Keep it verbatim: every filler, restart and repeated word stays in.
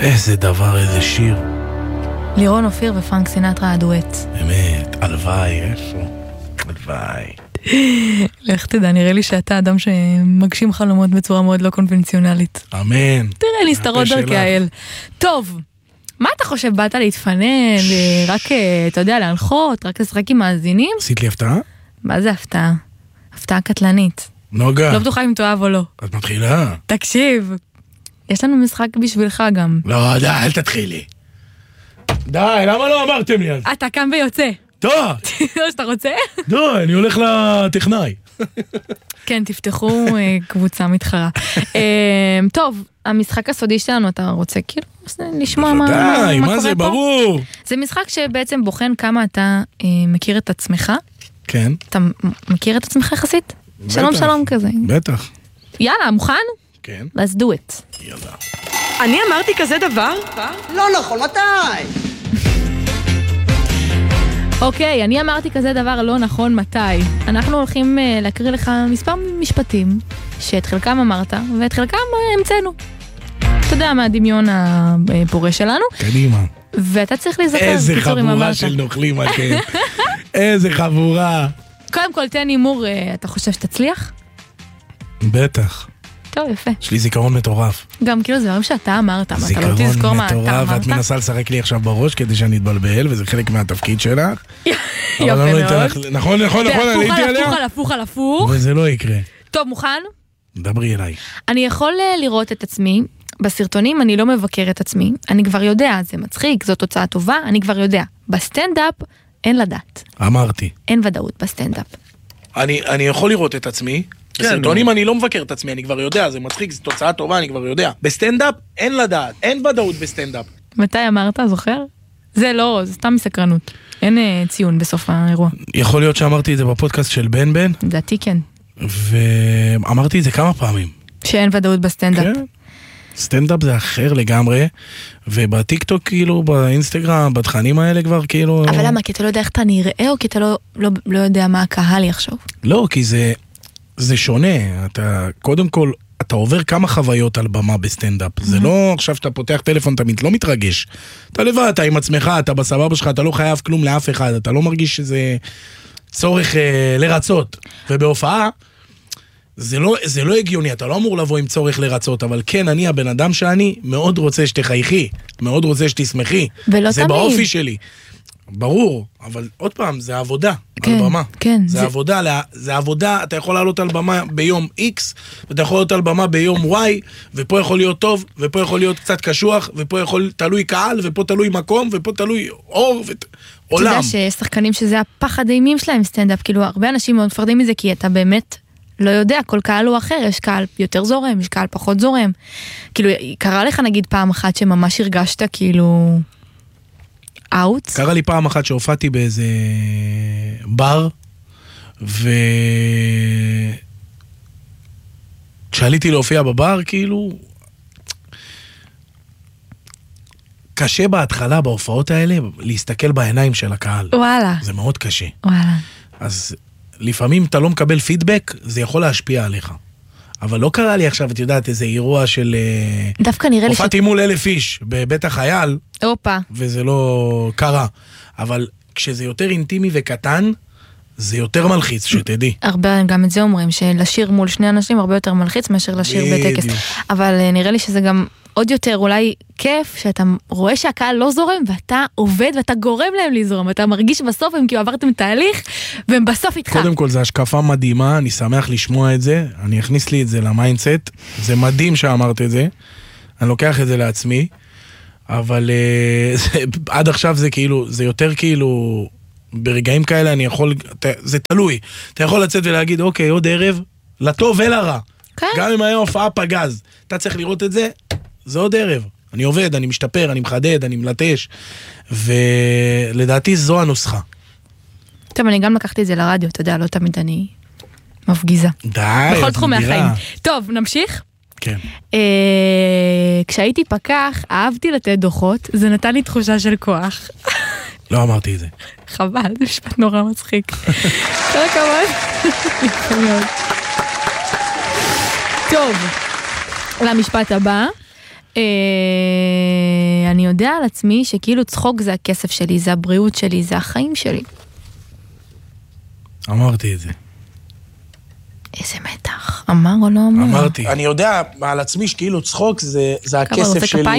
איזה דבר, איזה שיר. לירון אופיר ופרנק סינטרה הדואט. באמת, הלוואי, איפה? הלוואי. לך תדע, נראה לי שאתה אדם שמגשים חלומות בצורה מאוד לא קונבנציונלית. אמן. תראה, נסתרות דרכי האל. טוב, מה אתה חושב? באת להתפנן, רק, אתה יודע, להנחות, רק לשחק עם מאזינים? עשית לי הפתעה? מה זה הפתעה? הפתעה קטלנית. נוגה. לא בטוחה אם תאהב או לא. את מתחילה? תקשיב, יש לנו משחק בשבילך גם. לא, די, אל תתחילי. די, למה לא אמרתם לי על זה? אתה קם ויוצא. טוב. לא שאתה רוצה? די, אני הולך לטכנאי. כן, תפתחו קבוצה מתחרה. טוב, המשחק הסודי שלנו, אתה רוצה כאילו לשמוע מה קורה פה? די, מה זה, ברור. זה משחק שבעצם בוחן כמה אתה מכיר את עצמך. כן. אתה מכיר את עצמך יחסית? שלום שלום כזה. בטח. יאללה, מוכן? כן. Let's do it. יאללה. אני אמרתי כזה דבר? לא נכון, מתי? אוקיי, אני אמרתי כזה דבר לא נכון מתי. אנחנו הולכים להקריא לך מספר משפטים, שאת חלקם אמרת, ואת חלקם המצאנו. אתה יודע מה הדמיון הפורה שלנו. קדימה. ואתה צריך להיזכר. איזה חבורה של נוכלים אתם. איזה חבורה. קודם כל, תן הימור, אתה חושב שתצליח? בטח. טוב, יפה. יש לי זיכרון מטורף. גם כאילו זה דברים שאתה אמרת, אתה לא תזכור מה אתה אמרת. זיכרון מטורף, ואת מנסה לשחק לי עכשיו בראש כדי שאני אתבלבל, וזה חלק מהתפקיד שלך. יופי מאוד. נכון, נכון, נכון, עליתי עליה. הפוך על הפוך על הפוך. וזה לא יקרה. טוב, מוכן? דברי אליי. אני יכול לראות את עצמי, בסרטונים אני לא מבקר את עצמי, אני כבר יודע, זה מצחיק, זו תוצאה טובה, אני כבר יודע. בסטנדאפ אין לדעת. אמרתי. אין ודאות בסטנדאפ. אני יכול לראות את עצמי, בסרטונים אני לא מבקר את עצמי, אני כבר יודע, זה מצחיק, זו תוצאה טובה, אני כבר יודע. בסטנדאפ אין לדעת, אין ודאות בסטנדאפ. מתי אמרת, זוכר? זה לא, זה סתם מסקרנות. אין ציון בסוף האירוע. יכול להיות שאמרתי את זה בפודקאסט של בן בן. דעתי כן. ואמרתי את זה כמה פעמים. שאין ודאות בסטנדאפ. כן. סטנדאפ זה אחר לגמרי, ובטיקטוק כאילו, באינסטגרם, בתכנים האלה כבר כאילו... אבל למה? כי אתה לא יודע איך אתה נראה, או כי אתה לא, לא, לא יודע מה הקהל יחשוב? לא, כי זה, זה שונה. אתה, קודם כל, אתה עובר כמה חוויות על במה בסטנדאפ. זה לא עכשיו שאתה פותח טלפון, אתה לא מתרגש. אתה לבד, אתה עם עצמך, אתה בסבבה שלך, אתה לא חייב כלום לאף אחד, אתה לא מרגיש שזה צורך אה, לרצות. ובהופעה, זה לא, זה לא הגיוני, אתה לא אמור לבוא עם צורך לרצות, אבל כן, אני הבן אדם שאני מאוד רוצה שתחייכי, מאוד רוצה שתשמחי. ולא זה תמיד. באופי שלי. ברור, אבל עוד פעם, זה עבודה, כן, על במה. כן. זה, זה... עבודה, זה עבודה, אתה יכול לעלות על במה ביום X, ואתה יכול לעלות על במה ביום Y, ופה יכול להיות טוב, ופה יכול להיות קצת קשוח, ופה יכול, תלוי קהל, ופה תלוי מקום, ופה תלוי אור, ועולם. אתה יודע שיש שחקנים שזה הפחד האימים שלהם סטנדאפ, כאילו הרבה אנשים מאוד מפחדים מזה, כי אתה באמת לא יודע, כל קהל הוא אחר, יש קהל יותר זורם, יש קהל פחות זורם. כאילו, קרה לך נגיד פעם אחת שממש הרגשת כאילו... אאוט? קרה לי פעם אחת שהופעתי באיזה בר, ו... כשעליתי להופיע בבר, כאילו... קשה בהתחלה, בהופעות האלה, להסתכל בעיניים של הקהל. וואלה. זה מאוד קשה. וואלה. אז לפעמים אתה לא מקבל פידבק, זה יכול להשפיע עליך. אבל לא קרה לי עכשיו, את יודעת, איזה אירוע של... דווקא נראה לי ש... הופעתי מול אלף איש בבית החייל, אופה. וזה לא קרה. אבל כשזה יותר אינטימי וקטן, זה יותר מלחיץ, שתדעי. הרבה, גם את זה אומרים, שלשיר מול שני אנשים הרבה יותר מלחיץ מאשר לשיר בטקס. אבל נראה לי שזה גם עוד יותר אולי כיף, שאתה רואה שהקהל לא זורם, ואתה עובד ואתה גורם להם לזרום, אתה מרגיש בסוף, הם כאילו עברתם תהליך, והם בסוף איתך. קודם כל, זו השקפה מדהימה, אני שמח לשמוע את זה, אני אכניס לי את זה למיינדסט, זה מדהים שאמרת את זה, אני לוקח את זה לעצמי, אבל זה, עד עכשיו זה כאילו, זה יותר כאילו, ברגעים כאלה אני יכול, זה תלוי, אתה יכול לצאת ולהגיד, אוקיי, עוד ערב, לטוב ולרע, כן. גם אם היה הופעה פגז, אתה צריך לראות את זה, זה עוד ערב, אני עובד, אני משתפר, אני מחדד, אני מלטש, ולדעתי זו הנוסחה. טוב, אני גם לקחתי את זה לרדיו, אתה יודע, לא תמיד אני מפגיזה. די, בכל תחומי החיים. טוב, נמשיך? כן. כשהייתי פקח, אהבתי לתת דוחות, זה נתן לי תחושה של כוח. לא אמרתי את זה. חבל, זה משפט נורא מצחיק. כל הכבוד. טוב, למשפט הבא. אני יודע על עצמי שכאילו צחוק זה הכסף שלי, זה הבריאות שלי, זה החיים שלי. אמרתי את זה. איזה מתח, אמר או לא אמר? אמרתי. אני יודע על עצמי שכאילו צחוק זה הכסף שלי.